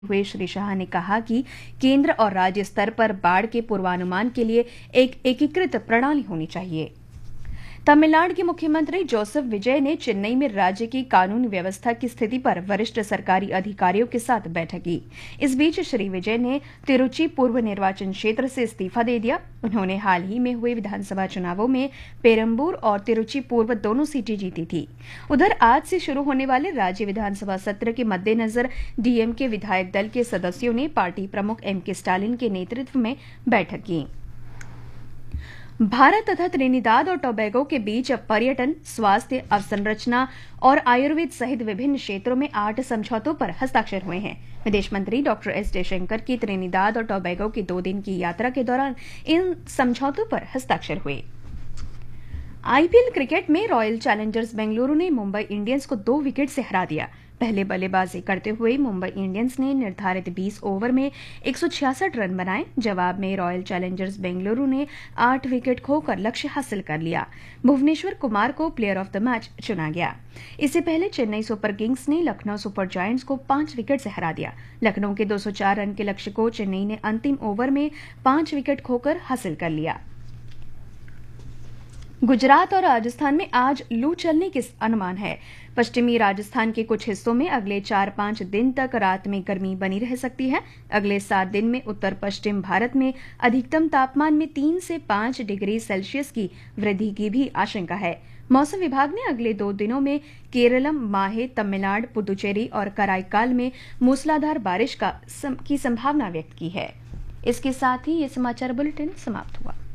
हुए श्री शाह ने कहा कि केंद्र और राज्य स्तर पर बाढ़ के पूर्वानुमान के लिए एक एकीकृत प्रणाली होनी चाहिए। तमिलनाडु के मुख्यमंत्री जोसेफ विजय ने चेन्नई में राज्य की कानून व्यवस्था की स्थिति पर वरिष्ठ सरकारी अधिकारियों के साथ बैठक की। इस बीच श्री विजय ने तिरुचि पूर्व निर्वाचन क्षेत्र से इस्तीफा दे दिया। उन्होंने हाल ही में हुए विधानसभा चुनावों में पेरम्बूर और तिरुचि पूर्व दोनों सीटें जीती थी। उधर आज से शुरू होने वाले राज्य विधानसभा सत्र के मद्देनजर डीएमके विधायक दल के सदस्यों ने पार्टी प्रमुख एमके स्टालिन के नेतृत्व में बैठक की। भारत तथा त्रिनिदाद और टोबैगो के बीच अब पर्यटन, स्वास्थ्य, अवसंरचना और आयुर्वेद सहित विभिन्न क्षेत्रों में 8 समझौतों पर हस्ताक्षर हुए हैं। विदेश मंत्री डॉक्टर एस जयशंकर की त्रिनिदाद और टोबैगो की 2 दिन की यात्रा के दौरान इन समझौतों पर हस्ताक्षर हुए। आईपीएल क्रिकेट में रॉयल चैलेंजर्स बेंगलुरु ने मुंबई इंडियंस को 2 विकेट से हरा दिया। पहले बल्लेबाजी करते हुए मुंबई इंडियंस ने निर्धारित 20 ओवर में 166 रन बनाए। जवाब में रॉयल चैलेंजर्स बेंगलुरु ने 8 विकेट खोकर लक्ष्य हासिल कर लिया। भुवनेश्वर कुमार को प्लेयर ऑफ द मैच चुना गया। इससे पहले चेन्नई सुपर किंग्स ने लखनऊ सुपर जायंट्स को 5 विकेट से हरा दिया। लखनऊ के 204 रन के लक्ष्य को चेन्नई ने अंतिम ओवर में 5 विकेट खोकर हासिल कर लिया। गुजरात और राजस्थान में आज लू चलने के अनुमान है। पश्चिमी राजस्थान के कुछ हिस्सों में अगले 4-5 दिन तक रात में गर्मी बनी रह सकती है। अगले 7 दिन में उत्तर पश्चिम भारत में अधिकतम तापमान में 3 से 5 डिग्री सेल्सियस की वृद्धि की भी आशंका है। मौसम विभाग ने अगले 2 दिनों में केरलम, माहे, तमिलनाडु, पुदुचेरी और कराईकाल में मूसलाधार बारिश की संभावना व्यक्त की है। इसके साथ ही ये समाचार बुलेटिन समाप्त हुआ।